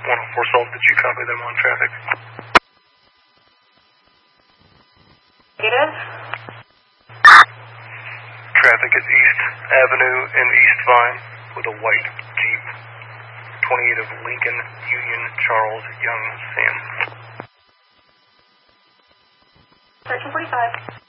104 Salt, did you copy them on traffic? Negative. Traffic at East Avenue and East Vine with a white Jeep. 28 of Lincoln, Union, Charles, Young, Sam. 1345.